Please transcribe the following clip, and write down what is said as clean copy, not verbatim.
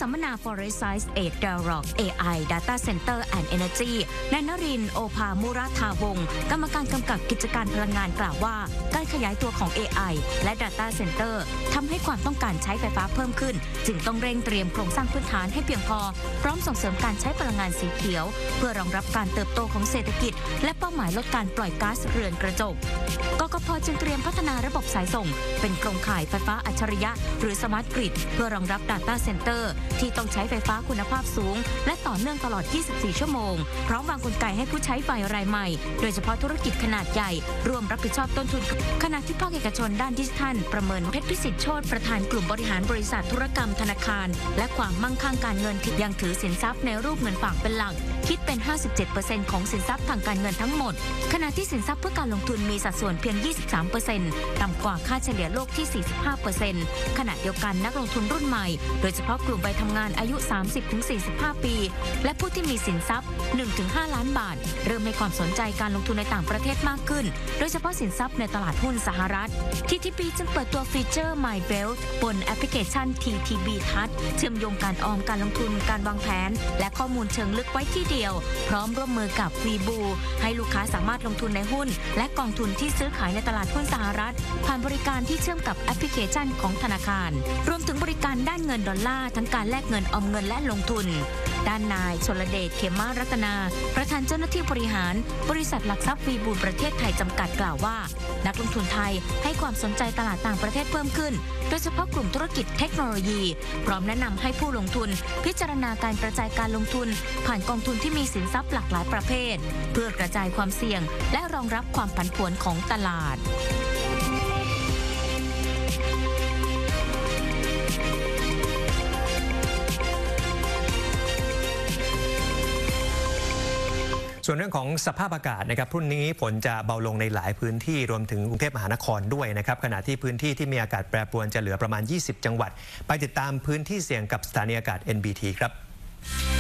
สัมมนา Forest Science 8 Dialog AI Data Center and Energy นายนรินทร์ โอภามุราธาวงศ์กรรมการกำกับกิจการพลังงานกล่าวว่าการขยายตัวของ AI และ Data Center ทำให้ความต้องการใช้ไฟฟ้าเพิ่มขึ้นจึงต้องเร่งเตรียมโครงสร้างพื้นฐานให้เพียงพอพร้อมส่งเสริมการใช้พลังงานสีเขียวเพื่อรองรับการเติบโตของเศรษฐกิจและเป้าหมายลดการปล่อยก๊าซเรือนกระจกกกพ.จึงเตรียมพัฒนาระบบสายส่งเป็นโครงข่ายไฟฟ้าอัจฉริยะหรือ Smart Grid เพื่อรองรับ Data Center ที่ต้องใช้ไฟฟ้าคุณภาพสูงและต่อเนื่องตลอด 24 ชั่วโมงพร้อมวางกลไกให้ผู้ใช้ไฟรายใหม่โดยเฉพาะธุรกิจขนาดใหญ่ร่วมรับผิดชอบต้นทุนขณะที่ภาคเอกชนด้านดิจิทัลประเมินเพชรพิสิทธิ์โชติประธานกลุ่มบริหารบริษัทธุรกรรมธนาคารและความมั่งคั่งการเงินที่ยังถือสินทรัพย์ในรูปเงินฝากเป็นหลักคิดเป็น 57% ของสินทรัพย์ทางการเงินทั้งหมดขณะที่สินทรัพย์เพื่อการลงทุนมีสัดส่วนเพียง 23% ต่ำกว่าค่าเฉลี่ยโลกที่ 45% ขณะเดียวกันนักลงทุนรุ่นใหม่โดยเฉพาะกลุ่มวัยทำงานอายุ 30-45 ปีและผู้ที่มีสินทรัพย์ 1-5 ล้านบาทเริ่มให้ความสนใจการลงทุนในต่างประเทศมากขึ้นโดยเฉพาะสินทรัพย์ในตลาดหุ้นสหรัฐ TTB จึงเปิดตัวฟีเจอร์ My Wealth บนแอปพลิเคชัน TTB Touch เชื่อมโยงการออมการลงทุนการวางแผนและข้อมูลเชิงลึกไว้ที่เดียวพร้อมร่วมมือกับ Webull ให้ลูกค้าสามารถลงทุนในหุ้นและกองทุนที่ซื้อขายในตลาดหุ้นสหรัฐผ่านบริการที่เชื่อมกับแอปพลิเคชันของธนาคารรวมถึงบริการด้านเงินดอลลาร์ทั้งการแลกเงินออมเงินและลงทุนด้านนายชลเดช เขมารัตนาประธานเจ้าหน้าที่บริหารบริษัทหลักทรัพย์วีบูลประเทศไทยจำกัดกล่าวว่านักลงทุนไทยให้ความสนใจตลาดต่างประเทศเพิ่มขึ้นโดยเฉพาะกลุ่มธุรกิจเทคโนโลยีพร้อมแนะนำให้ผู้ลงทุนพิจารณาการกระจายการลงทุนผ่านกองทุนที่มีสินทรัพย์หลากหลายประเภทเพื่อกระจายความเสี่ยงและรองรับความผันผวนของตลาดส่วนเรื่องของสภาพอากาศนะครับพรุ่งนี้ฝนจะเบาลงในหลายพื้นที่รวมถึงกรุงเทพมหานครด้วยนะครับขณะที่พื้นที่ที่มีอากาศแปรปรวนจะเหลือประมาณ20 จังหวัดไปติดตามพื้นที่เสี่ยงกับสถานีอากาศ NBT ครับ